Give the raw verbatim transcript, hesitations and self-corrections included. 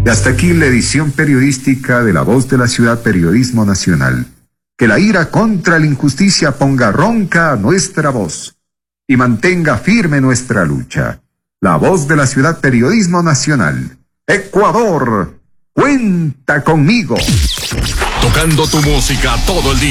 Y hasta aquí la edición periodística de La Voz de la Ciudad Periodismo Nacional. Que la ira contra la injusticia ponga ronca nuestra voz y mantenga firme nuestra lucha. La Voz de la Ciudad Periodismo Nacional. Ecuador, cuenta conmigo. Tocando tu música todo el día.